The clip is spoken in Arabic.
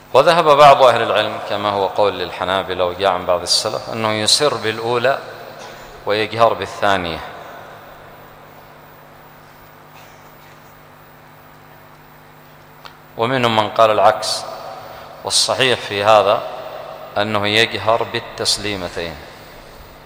وذهب بعض أهل العلم كما هو قول للحنابلة وجاء عن بعض السلف أنه يسر بالأولى ويجهر بالثانية، ومنهم من قال العكس، والصحيح في هذا أنه يجهر بالتسليمتين.